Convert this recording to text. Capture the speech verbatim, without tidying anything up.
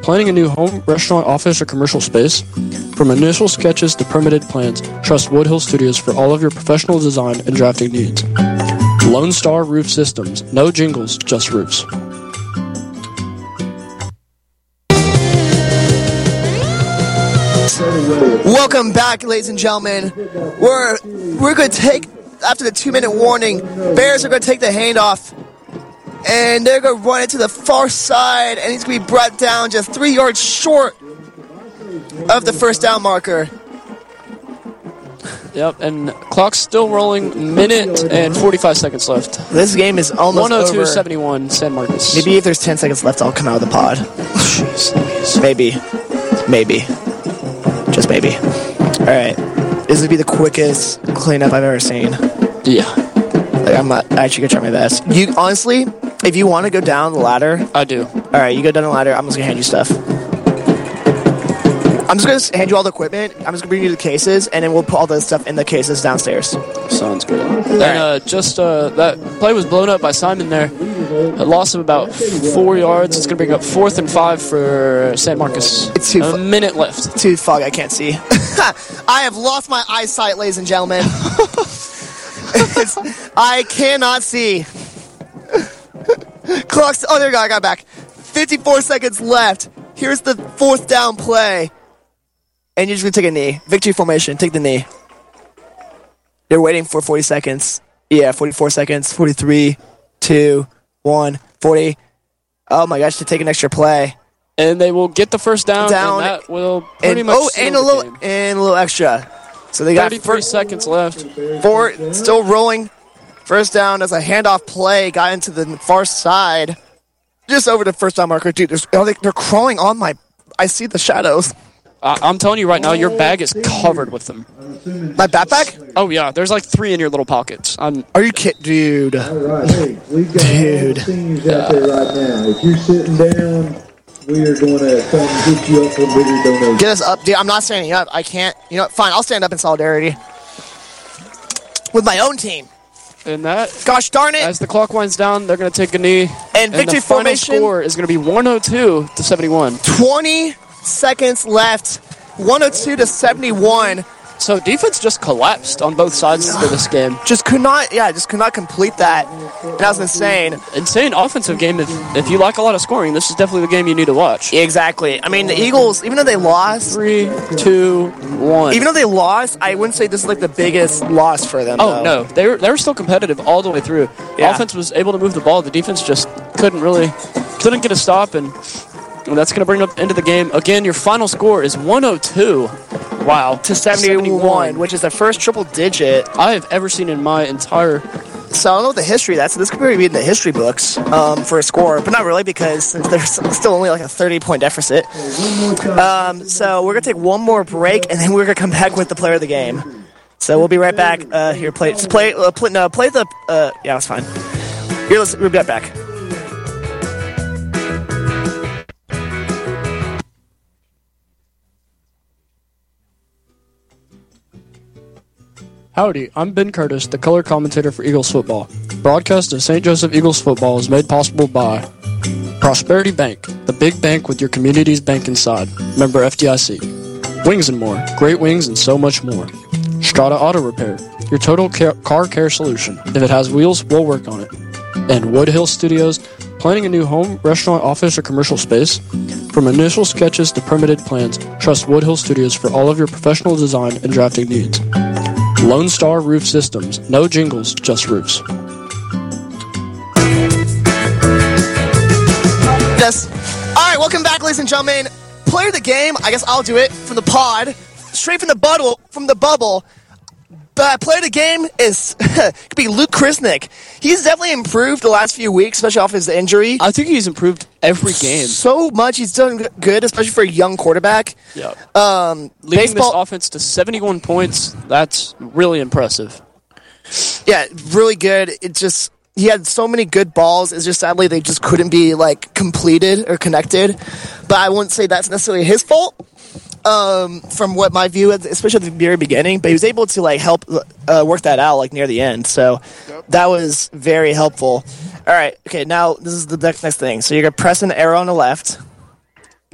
Planning a new home, restaurant, office, or commercial space? From initial sketches to permitted plans, trust Woodhill Studios for all of your professional design and drafting needs. Lone Star Roof Systems. No jingles, just roofs. Welcome back, ladies and gentlemen. We're we're going to take, after the two-minute warning, Bears are going to take the handoff, and they're going to run it to the far side, and he's going to be brought down just three yards short of the first down marker. Yep, and clock's still rolling. Minute and forty-five seconds left. This game is almost over. one oh two seventy-one, San Marcos. Maybe if there's ten seconds left, I'll come out of the pod. Jeez. Maybe. Maybe. Just maybe. All right. This would be the quickest cleanup I've ever seen. Yeah. Like, I'm not actually gonna try my best. You honestly, if you want to go down the ladder, I do. All right, you go down the ladder. I'm just gonna hand you stuff. I'm just gonna hand you all the equipment. I'm just gonna bring you the cases, and then we'll put all the stuff in the cases downstairs. Sounds good. And uh, just uh, that play was blown up by Simon there. A loss of about four yards. It's gonna bring up fourth and five for San Marcos. It's too a fo- minute left. It's too fog. I can't see. I have lost my eyesight, ladies and gentlemen. It's, I cannot see. Clocks. Oh, there we go. I got back. fifty-four seconds left. Here's the fourth down play. And you're just going to take a knee. Victory formation. Take the knee. You're waiting for forty seconds. Yeah, forty-four seconds. forty-three, two, one, forty. Oh my gosh, to take an extra play. And they will get the first down, down and that will pretty and, much oh, seal and a the little game. and a little extra. So they got thirty-three seconds left. Four, still rolling. First down as a handoff play got into the far side, just over the first down marker. Dude, oh, they, they're crawling on my. I see the shadows. Uh, I'm telling you right now, your bag is covered with them. My backpack? Oh yeah, there's like three in your little pockets. I'm. Are you kidding, dude? All right, hey, we've got Dude. all the seniors out there right now. If you're sitting down, we are going to come get you up for a bigger donation. Get us up, dude. I'm not standing up. I can't. You know what? Fine, I'll stand up in solidarity with my own team. And that, Gosh darn it! as the clock winds down, they're going to take a knee. And victory the final formation. score is going to be one oh two to seventy-one. twenty seconds left. one oh two to seventy-one. So defense just collapsed on both sides for this game. Just could not, yeah, just could not complete that. And that was insane. Insane offensive game. If if you like a lot of scoring, this is definitely the game you need to watch. Exactly. I mean, the Eagles, even though they lost, Three, two, one. even though they lost, I wouldn't say this is like the biggest loss for them. Oh, though. no. They were, they were still competitive all the way through. Yeah. Offense was able to move the ball. The defense just couldn't really, couldn't get a stop, and well, that's going to bring up into the game. Again, your final score is one oh two. Wow. To seventy-one, which is the first triple digit I have ever seen in my entire... So I don't know what the history that's. So this could probably be in the history books um, for a score, but not really because there's still only like a thirty-point deficit. Um, so we're going to take one more break, and then we're going to come back with the player of the game. So we'll be right back. Uh, here, play, just play, uh, play, no, play the, uh, yeah, it's fine. Here, let's, we'll be right back. Howdy, I'm Ben Curtis, the color commentator for Eagles football. Broadcast of Saint Joseph Eagles football is made possible by Prosperity Bank, the big bank with your community's bank inside. Member F D I C. Wings and More, great wings and so much more. Strata Auto Repair, your total care, car care solution. If it has wheels, we'll work on it. And Woodhill Studios, planning a new home, restaurant, office, or commercial space? From initial sketches to permitted plans, trust Woodhill Studios for all of your professional design and drafting needs. Lone Star Roof Systems. No jingles, just roofs. Yes. All right, welcome back, ladies and gentlemen. Player of the game. I guess I'll do it from the pod, straight from the bubble. From the bubble. But player of the game is could be Luke Krisnick. He's definitely improved the last few weeks, especially off his injury. I think he's improved every game. So much. He's done good, especially for a young quarterback. Yeah. Um, Leading baseball, this offense to seventy-one points, that's really impressive. Yeah, really good. It just he had so many good balls. It's just sadly they just couldn't be like completed or connected. But I wouldn't say that's necessarily his fault. Um, from what my view, especially at the very beginning, but he was able to like help uh, work that out like near the end. So yep. That was very helpful. All right, okay. Now this is the next thing. So you're gonna press an arrow on the left.